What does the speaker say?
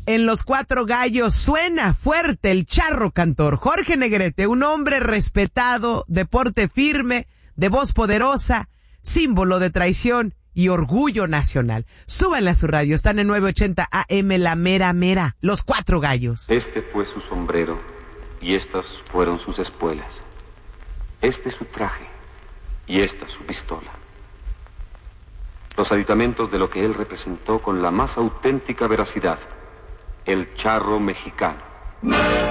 En Los Cuatro Gallos suena fuerte el charro cantor Jorge Negrete, un hombre respetado, de porte firme, de voz poderosa, símbolo de traición y orgullo nacional. Súbanle a su radio, están en 980 AM, la mera mera, Los Cuatro Gallos. Este fue su sombrero y estas fueron sus espuelas. Este su traje y esta su pistola. Los aditamentos de lo que él representó con la más auténtica veracidad. El charro mexicano.